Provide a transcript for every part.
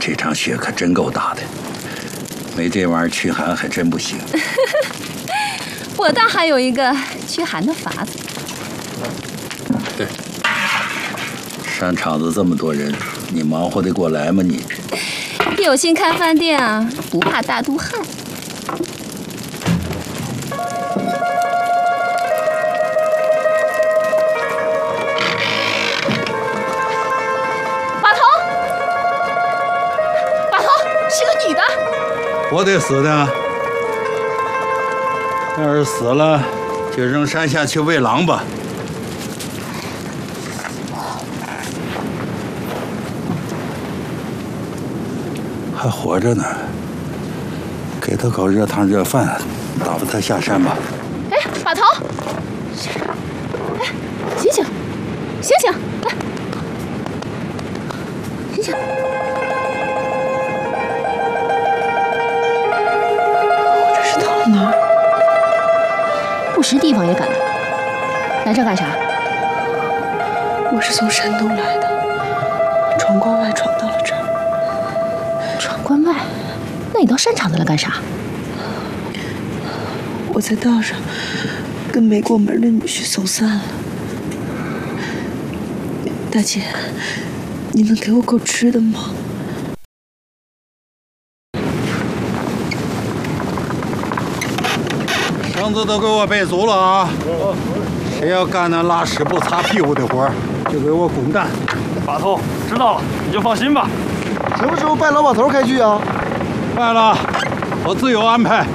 这场雪可真够大的，没这玩意儿驱寒还真不行。 我倒还有一个驱寒的法子。 对，上场子这么多人，你忙活得过来吗你？ 有心开饭店啊，不怕大肚汗。 是个女的， 我得死的。要是死了，就扔山下去喂狼吧。还活着呢，给他搞热汤热饭，打发他下山吧。 哎，把头，哎，醒醒，醒醒，来，醒醒。 哪儿？不识地方也敢来？来这干啥？ 我是从山东来的，闯关外闯到了这儿。 闯关外？那你到山场子来干啥？ 我在道上跟没过门的女婿走散了。大姐，你能给我口吃的吗？ 绳子都给我备足了啊！谁要干那拉屎不擦屁股的活，就给我滚蛋！ 把头，知道了，你就放心吧。 什么时候拜老把头开剧啊？ 拜了，我自有安排。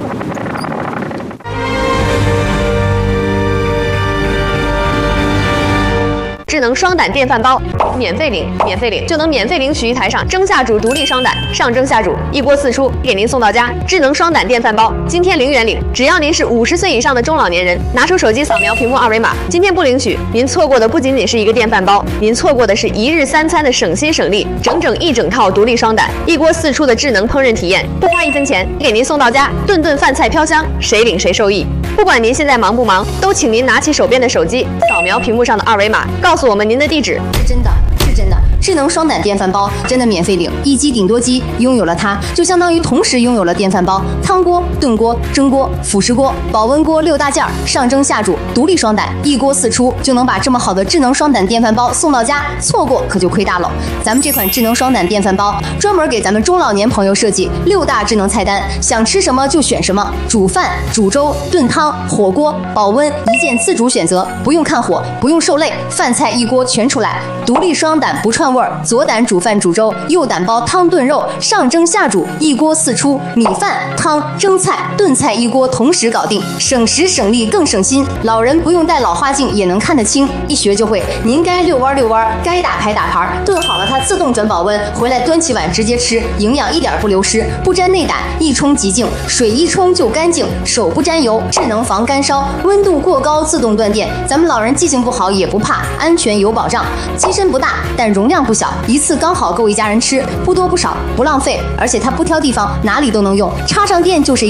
智能双胆电饭煲，免费领就能免费领取一台上蒸下煮独立双胆，上蒸下煮一锅四出，给您送到家。智能双胆电饭煲，今天0元领，只要您是50岁以上的中老年人，拿出手机扫描屏幕2维码，今天不领取，您错过的不仅仅是一个电饭煲，您错过的是1日3餐的省心省力，整一整套独立双胆，一锅四出的智能烹饪体验，不花1分钱，给您送到家，顿顿饭菜飘香，谁领谁受益。不管您现在忙不忙，都请您拿起手边的手机，扫描屏幕上的2维码，告诉我们您的地址。 是真的，是真的。智能双胆电饭煲真的免费领，一机顶多机，拥有了它就相当于同时拥有了电饭煲、汤锅、炖锅、蒸锅、辅食锅、保温锅6大件，上蒸下煮独立双胆，一锅四出，就能把这么好的智能双胆电饭煲送到家，错过可就亏大了。咱们这款智能双胆电饭煲专门给咱们中老年朋友设计6大智能菜单，想吃什么就选什么，煮饭、煮粥、炖汤、火锅、保温一键自主选择，不用看火，不用受累，饭菜一锅全出来。独立双胆不串味儿，左胆煮饭煮粥，右胆煲汤炖肉，上蒸下煮一锅四出，米饭、汤、蒸菜、炖菜一锅同时搞定，省时省力更省心。老人不用戴老花镜也能看得清，一学就会。您该遛弯遛弯，该打牌打牌，炖好了它自动转保温，回来端起碗直接吃，营养一点不流失，不沾内胆，一冲即净，水一冲就干净，手不沾油，智能防干烧，温度过高自动断电。咱们老人记性不好也不怕，安全有保障。机身不大，但容量不小，一次刚好够一家人吃，不多不少，不浪费，而且它不挑地方，哪里都能用，插上电就是一